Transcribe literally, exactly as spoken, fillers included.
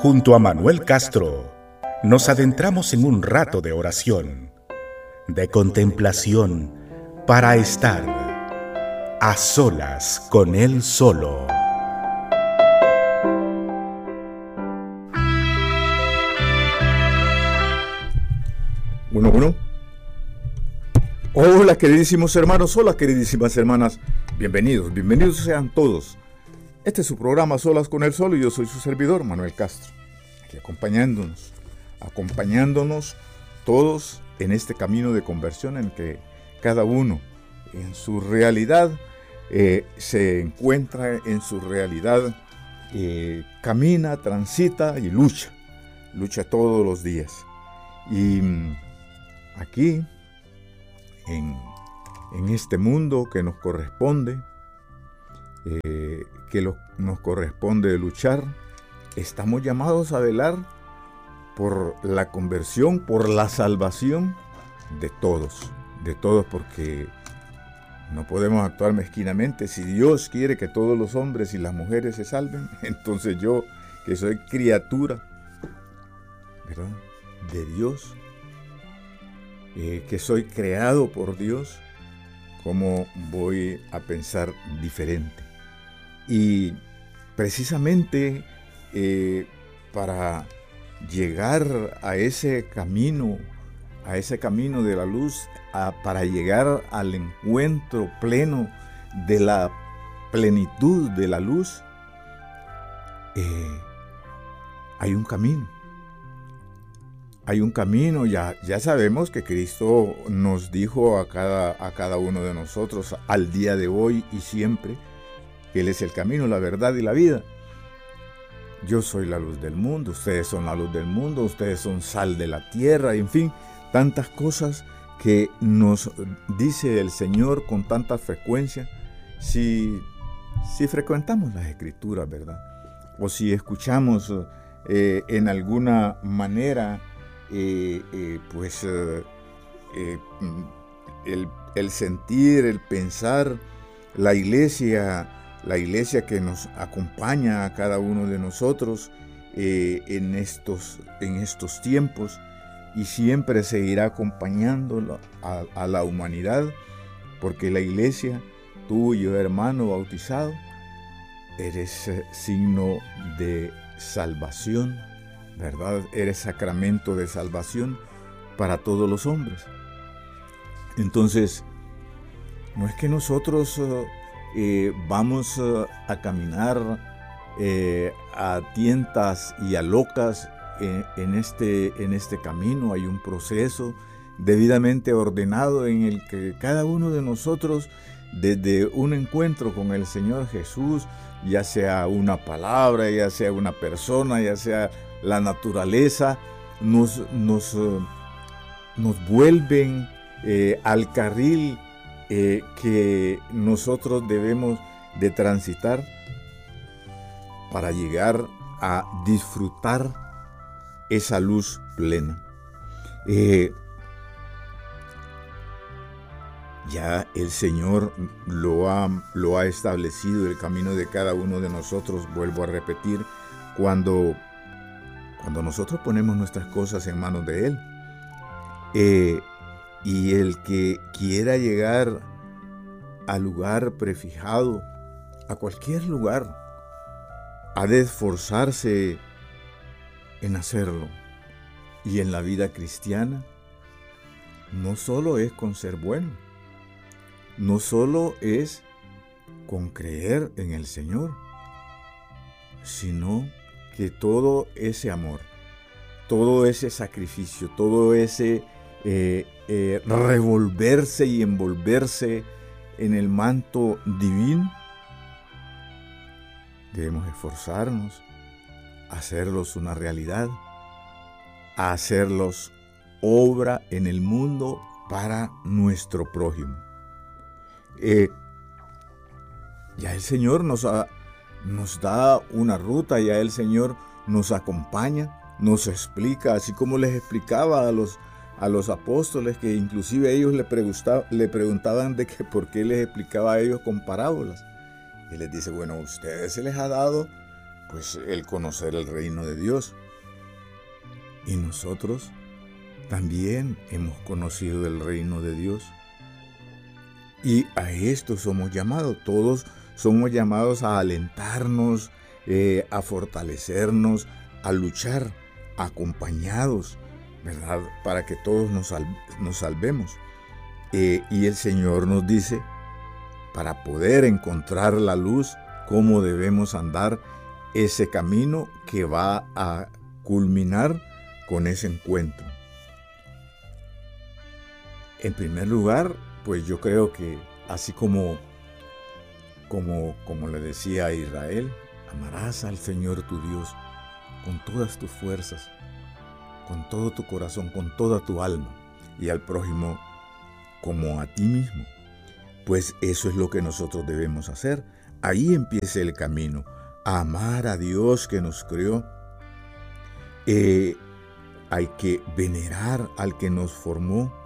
Junto a Manuel Castro, nos adentramos en un rato de oración, de contemplación, para estar a solas con Él solo. Uno, uno. Hola, queridísimos hermanos, hola, queridísimas hermanas. Bienvenidos, bienvenidos sean todos. Este es su programa Solas con Él Solo y yo soy su servidor, Manuel Castro. Aquí acompañándonos, acompañándonos todos en este camino de conversión en que cada uno en su realidad eh, se encuentra en su realidad, eh, camina, transita y lucha, lucha todos los días. Y aquí, en, en este mundo que nos corresponde, eh, que lo, nos corresponde luchar, estamos llamados a velar por la conversión, por la salvación de todos, de todos, porque no podemos actuar mezquinamente. Si Dios quiere que todos los hombres y las mujeres se salven, entonces yo, que soy criatura, ¿verdad?, de Dios, eh, que soy creado por Dios, ¿cómo voy a pensar diferente? Y precisamente eh, para llegar a ese camino, a ese camino de la luz, a, para llegar al encuentro pleno de la plenitud de la luz, eh, hay un camino. Hay un camino, ya, ya sabemos que Cristo nos dijo a cada, a cada uno de nosotros al día de hoy y siempre que Él es el camino, la verdad y la vida. Yo soy la luz del mundo, ustedes son la luz del mundo, ustedes son sal de la tierra, en fin, tantas cosas que nos dice el Señor con tanta frecuencia si, si frecuentamos las Escrituras, ¿verdad? O si escuchamos eh, en alguna manera Eh, eh, pues eh, eh, el, el sentir, el pensar, la iglesia, la iglesia que nos acompaña a cada uno de nosotros eh, en, estos, en estos tiempos y siempre seguirá acompañando a, a la humanidad, porque la iglesia, tú y yo, hermano bautizado, eres eh, signo de salvación, ¿verdad? Eres sacramento de salvación para todos los hombres. Entonces, no es que nosotros eh, vamos eh, a caminar eh, a tientas y a locas en, en, este, en este camino. Hay un proceso debidamente ordenado en el que cada uno de nosotros, desde un encuentro con el Señor Jesús, ya sea una palabra, ya sea una persona, ya sea la naturaleza, nos, nos, nos vuelven eh, al carril eh, que nosotros debemos de transitar para llegar a disfrutar esa luz plena. Eh, ya el Señor lo ha, lo ha establecido, el camino de cada uno de nosotros, vuelvo a repetir, cuando Cuando nosotros ponemos nuestras cosas en manos de Él, eh, y el que quiera llegar al lugar prefijado, a cualquier lugar, ha de esforzarse en hacerlo. Y en la vida cristiana, no solo es con ser bueno, no solo es con creer en el Señor, sino que todo ese amor, todo ese sacrificio, todo ese eh, eh, revolverse y envolverse en el manto divino, debemos esforzarnos a hacerlos una realidad, a hacerlos obra en el mundo para nuestro prójimo. Eh, ya el Señor nos ha Nos da una ruta, ya el Señor nos acompaña, nos explica, así como les explicaba a los, a los apóstoles, que inclusive ellos le, le preguntaban de que por qué les explicaba a ellos con parábolas. Y les dice, bueno, a ustedes se les ha dado pues el conocer el reino de Dios. Y nosotros también hemos conocido el reino de Dios. Y a esto somos llamados, todos somos llamados a alentarnos, eh, a fortalecernos, a luchar acompañados, ¿verdad? Para que todos nos, sal- nos salvemos. Eh, y el Señor nos dice, para poder encontrar la luz, cómo debemos andar ese camino que va a culminar con ese encuentro. En primer lugar, pues yo creo que así como, como, como le decía a Israel, amarás al Señor tu Dios con todas tus fuerzas, con todo tu corazón, con toda tu alma, y al prójimo como a ti mismo. Pues eso es lo que nosotros debemos hacer. Ahí empieza el camino, a amar a Dios que nos creó. Eh, hay que venerar al que nos formó,